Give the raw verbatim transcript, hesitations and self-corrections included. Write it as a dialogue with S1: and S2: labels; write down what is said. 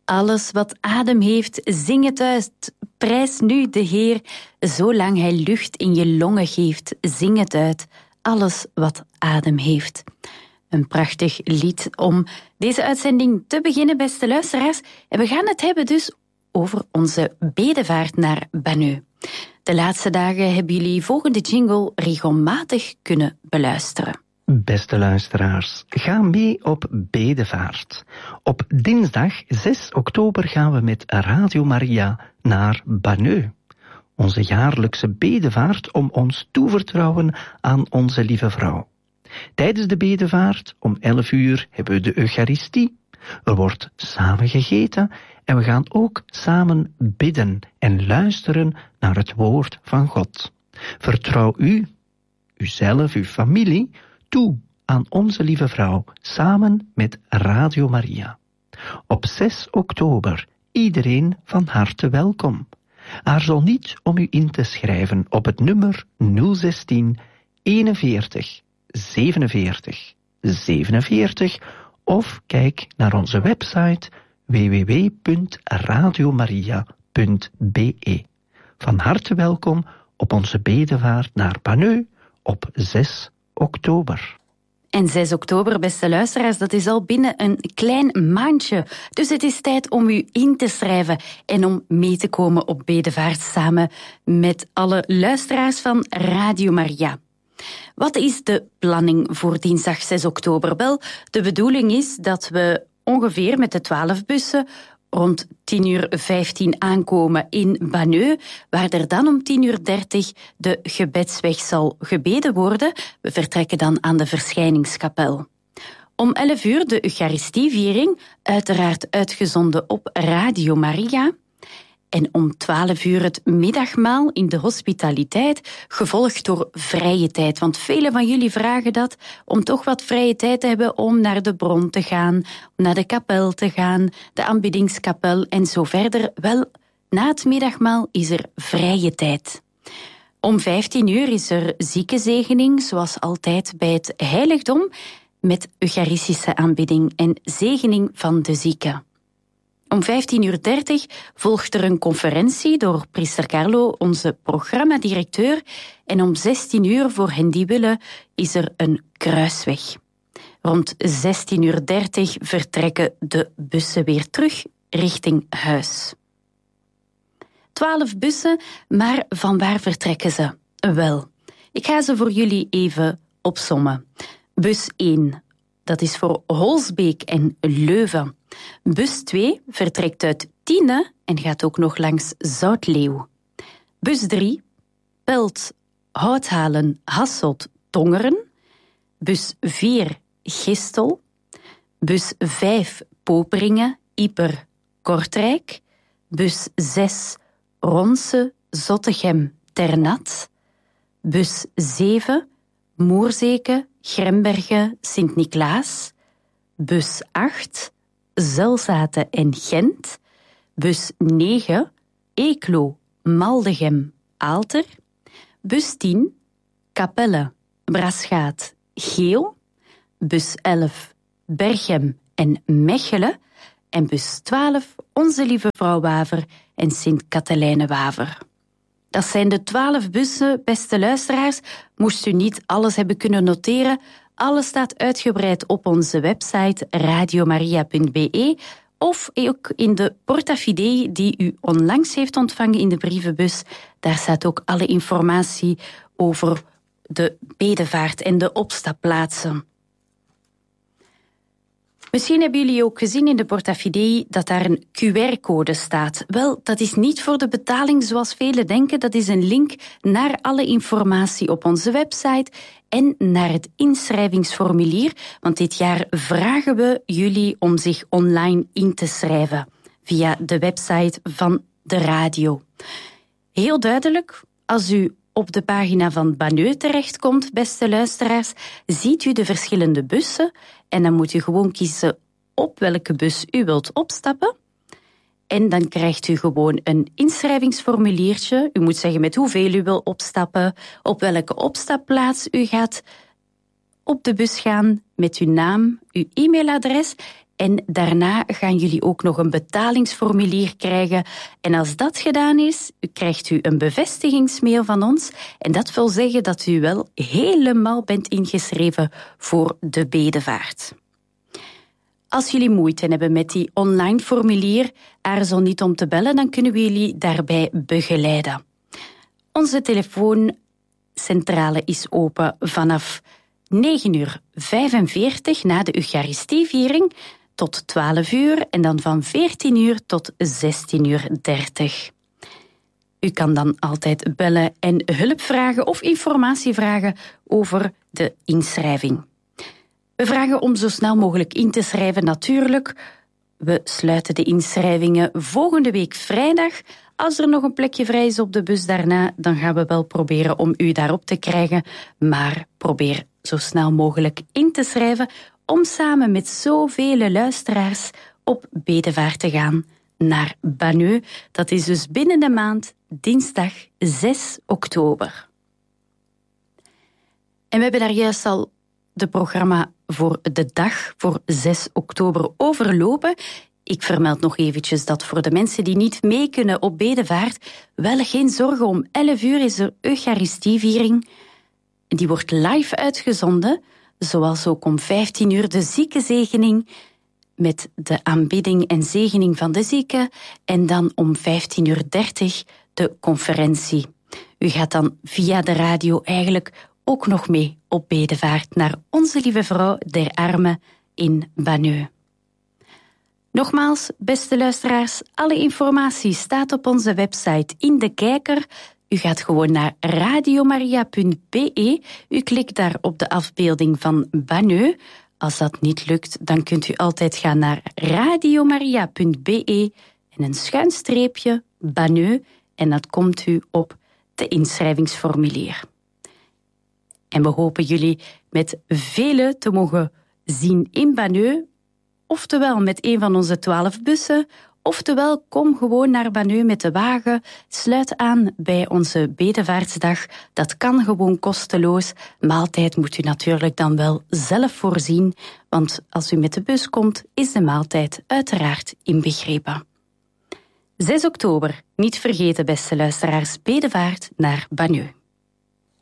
S1: Alles wat adem heeft, zing het uit. Prijs nu de Heer, zolang Hij lucht in je longen geeft. Zing het uit, alles wat adem heeft. Een prachtig lied om deze uitzending te beginnen, beste luisteraars. En we gaan het hebben dus over onze bedevaart naar Banneux. De laatste dagen hebben jullie volgende jingle regelmatig kunnen beluisteren.
S2: Beste luisteraars, ga mee op bedevaart. Op dinsdag zes oktober gaan we met Radio Maria naar Banneux. Onze jaarlijkse bedevaart om ons toevertrouwen aan onze lieve vrouw. Tijdens de bedevaart om elf uur hebben we de Eucharistie. Er wordt samen gegeten en we gaan ook samen bidden en luisteren naar het woord van God. Vertrouw u, uzelf, uw familie, toe aan onze lieve vrouw, samen met Radio Maria. Op zes oktober, iedereen van harte welkom. Aarzel niet om u in te schrijven op het nummer nul zestien eenenveertig zevenenveertig zevenenveertig of kijk naar onze website w w w punt radiomaria punt b e. Van harte welkom op onze bedevaart naar Banneux op zes oktober.
S1: En zes oktober, beste luisteraars, dat is al binnen een klein maandje. Dus het is tijd om u in te schrijven en om mee te komen op bedevaart samen met alle luisteraars van Radio Maria. Wat is de planning voor dinsdag zes oktober? Wel, de bedoeling is dat we ongeveer met de twaalf bussen rond tien uur vijftien aankomen in Banneux, waar er dan om tien uur dertig de gebedsweg zal gebeden worden. We vertrekken dan aan de verschijningskapel. Om elf uur de Eucharistieviering, uiteraard uitgezonden op Radio Maria. En om twaalf uur het middagmaal in de hospitaliteit, gevolgd door vrije tijd. Want velen van jullie vragen dat, om toch wat vrije tijd te hebben om naar de bron te gaan, om naar de kapel te gaan, de aanbiddingskapel en zo verder. Wel, na het middagmaal is er vrije tijd. Om vijftien uur is er ziekenzegening, zoals altijd bij het heiligdom, met eucharistische aanbidding en zegening van de zieken. Om vijftien uur dertig volgt er een conferentie door priester Carlo, onze programmadirecteur, en om zestien uur voor hen die willen is er een kruisweg. Rond zestien uur dertig vertrekken de bussen weer terug richting huis. Twaalf bussen, maar van waar vertrekken ze? Wel, ik ga ze voor jullie even opsommen. Bus één, dat is voor Holsbeek en Leuven. Bus twee vertrekt uit Tiene en gaat ook nog langs Zoutleeuw. Bus drie, Pelt, Houthalen, Hasselt, Tongeren. Bus vier, Gistel. Bus vijf, Poperingen, Ieper, Kortrijk. Bus zes, Ronse, Zottegem, Ternat. Bus zeven, Moerzeke, Grembergen, Sint-Niklaas. Bus acht, Zelzaten en Gent. Bus negen, Eeklo, Maldegem, Aalter. Bus tien, Capelle, Braschaat, Geel. Bus elf, Berchem en Mechelen. En bus twaalf, Onze Lieve Vrouw Waver en Sint-Katelijne Waver. Dat zijn de twaalf bussen, beste luisteraars. Moest u niet alles hebben kunnen noteren, alles staat uitgebreid op onze website radiomaria punt b e of ook in de porta fidei die u onlangs heeft ontvangen in de brievenbus. Daar staat ook alle informatie over de bedevaart en de opstapplaatsen. Misschien hebben jullie ook gezien in de porta fidei dat daar een Q R-code staat. Wel, dat is niet voor de betaling zoals velen denken. Dat is een link naar alle informatie op onze website en naar het inschrijvingsformulier. Want dit jaar vragen we jullie om zich online in te schrijven via de website van de radio. Heel duidelijk, als u op de pagina van Banneux terechtkomt, beste luisteraars, ziet u de verschillende bussen en dan moet u gewoon kiezen op welke bus u wilt opstappen. En dan krijgt u gewoon een inschrijvingsformuliertje. U moet zeggen met hoeveel u wil opstappen, op welke opstapplaats u gaat op de bus gaan met uw naam, uw e-mailadres. En daarna gaan jullie ook nog een betalingsformulier krijgen. En als dat gedaan is, krijgt u een bevestigingsmail van ons. En dat wil zeggen dat u wel helemaal bent ingeschreven voor de bedevaart. Als jullie moeite hebben met die online formulier, aarzel niet om te bellen, dan kunnen we jullie daarbij begeleiden. Onze telefooncentrale is open vanaf negen uur vijfenveertig na de Eucharistieviering tot twaalf uur en dan van veertien uur tot zestien uur dertig. U kan dan altijd bellen en hulp vragen of informatie vragen over de inschrijving. We vragen om zo snel mogelijk in te schrijven natuurlijk. We sluiten de inschrijvingen volgende week vrijdag. Als er nog een plekje vrij is op de bus daarna, dan gaan we wel proberen om u daarop te krijgen. Maar probeer zo snel mogelijk in te schrijven om samen met zoveel luisteraars op bedevaart te gaan naar Banneux. Dat is dus binnen de maand dinsdag zes oktober. En we hebben daar juist al de programma voor de dag voor zes oktober overlopen. Ik vermeld nog eventjes dat voor de mensen die niet mee kunnen op bedevaart, wel geen zorgen, om elf uur is er Eucharistieviering. Die wordt live uitgezonden, zoals ook om vijftien uur de ziekenzegening met de aanbidding en zegening van de zieken en dan om vijftien uur dertig de conferentie. U gaat dan via de radio eigenlijk ook nog mee op bedevaart naar Onze Lieve Vrouw der Armen in Banneux. Nogmaals, beste luisteraars, alle informatie staat op onze website in de kijker. U gaat gewoon naar radiomaria punt be. U klikt daar op de afbeelding van Banneux. Als dat niet lukt, dan kunt u altijd gaan naar radiomaria punt be en een schuin streepje Banneux en dat komt u op de inschrijvingsformulier. En we hopen jullie met vele te mogen zien in Banneux, oftewel met een van onze twaalf bussen, oftewel kom gewoon naar Banneux met de wagen, sluit aan bij onze bedevaartsdag. Dat kan gewoon kosteloos. Maaltijd moet u natuurlijk dan wel zelf voorzien, want als u met de bus komt, is de maaltijd uiteraard inbegrepen. zes oktober, niet vergeten beste luisteraars, bedevaart naar Banneux.